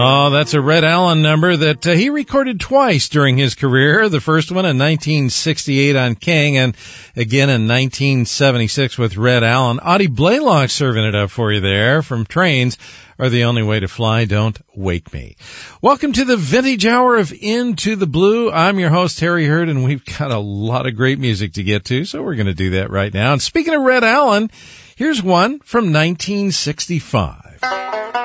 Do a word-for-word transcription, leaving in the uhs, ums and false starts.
Oh, that's a Red Allen number that uh, he recorded twice during his career. The first one in nineteen sixty-eight on King, and again in nineteen seventy-six with Red Allen. Audie Blaylock serving it up for you there from Trains Are the Only Way to Fly, Don't Wake Me. Welcome to the Vintage Hour of Into the Blue. I'm your host, Harry Hurd, and we've got a lot of great music to get to, so we're going to do that right now. And speaking of Red Allen, here's one from nineteen sixty-five.